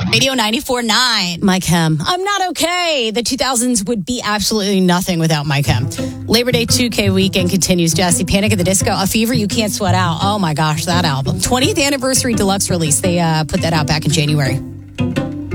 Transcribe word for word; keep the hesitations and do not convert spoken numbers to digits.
Radio ninety-four point nine. Mike Hem. I'm not okay. The two thousands would be absolutely nothing without Mike Hem. Labor Day two K weekend continues, Jesse. Panic at the Disco, A Fever You Can't Sweat Out. Oh my gosh, that album. twentieth anniversary deluxe release. They uh, put that out back in January.